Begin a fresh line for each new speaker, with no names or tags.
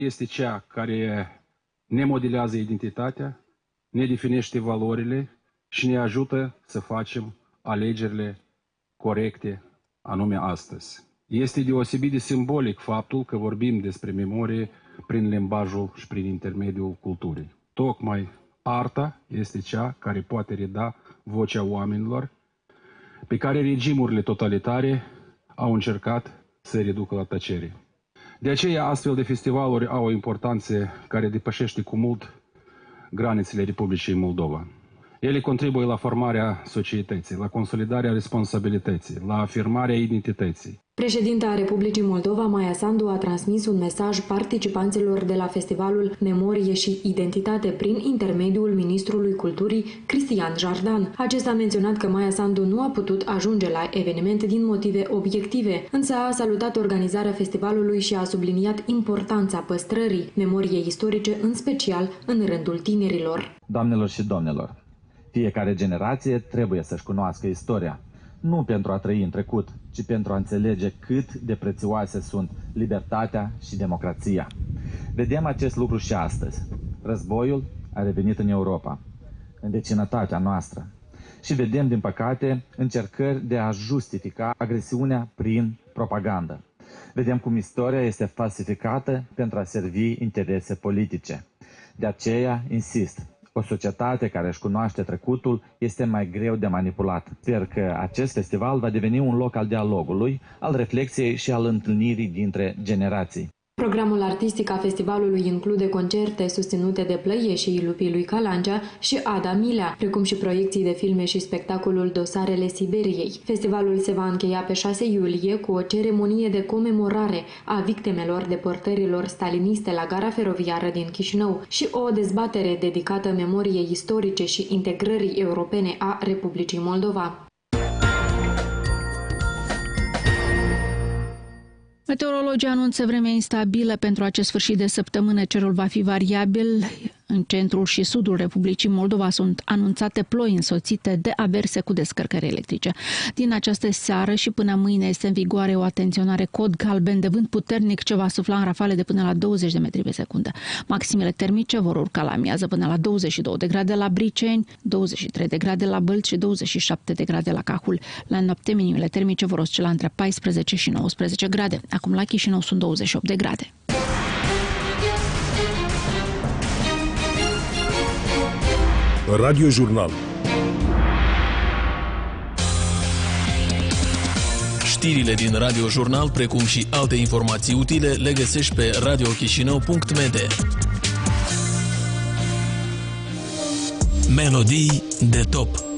este cea care ne modelează identitatea, ne definește valorile și ne ajută să facem alegerile corecte, anume astăzi. Este deosebit de simbolic faptul că vorbim despre memorie prin limbajul și prin intermediul culturii. Tocmai arta este cea care poate reda vocea oamenilor pe care regimurile totalitare au încercat să reducă la tăcere. De aceea, astfel de festivaluri au o importanță care depășește cu mult granițele Republicii Moldova. Ele contribuie la formarea societății, la consolidarea responsabilității, la afirmarea identității.
Președinta Republicii Moldova, Maia Sandu, a transmis un mesaj participanților de la festivalul Memorie și Identitate prin intermediul ministrului culturii, Cristian Jardan. Acesta a menționat că Maia Sandu nu a putut ajunge la eveniment din motive obiective, însă a salutat organizarea festivalului și a subliniat importanța păstrării memoriei istorice, în special în rândul tinerilor.
Doamnelor și domnilor, fiecare generație trebuie să-și cunoască istoria, nu pentru a trăi în trecut, ci pentru a înțelege cât de prețioase sunt libertatea și democrația. Vedem acest lucru și astăzi. Războiul a revenit în Europa, în vecinătatea noastră. Și vedem, din păcate, încercări de a justifica agresiunea prin propagandă. Vedem cum istoria este falsificată pentru a servi interese politice. De aceea, insist, o societate care își cunoaște trecutul este mai greu de manipulat. Sper că acest festival va deveni un loc al dialogului, al reflexiei și al întâlnirii dintre generații.
Programul artistic al festivalului include concerte susținute de Plăieșii Lupii lui Calangea și Ada Milea, precum și proiecții de filme și spectacolul Dosarele Siberiei. Festivalul se va încheia pe 6 iulie cu o ceremonie de comemorare a victimelor deportărilor staliniste la gara feroviară din Chișinău și o dezbatere dedicată memoriei istorice și integrării europene a Republicii Moldova.
Meteorologii anunță vreme instabilă pentru acest sfârșit de săptămână. Cerul va fi variabil. În centrul și sudul Republicii Moldova sunt anunțate ploi însoțite de averse cu descărcări electrice. Din această seară și până mâine este în vigoare o atenționare cod galben de vânt puternic ce va sufla în rafale de până la 20 de metri pe secundă. Maximele termice vor urca la amiază până la 22 de grade la Briceni, 23 de grade la Bălți și 27 de grade la Cahul. La noapte minimele termice vor oscila între 14 și 19 grade. Acum la Chișinău sunt 28 de grade.
Radio Jurnal.
Știrile din Radio Jurnal, precum și alte informații utile, le găsești pe radiochisinau.md. Melodii de top.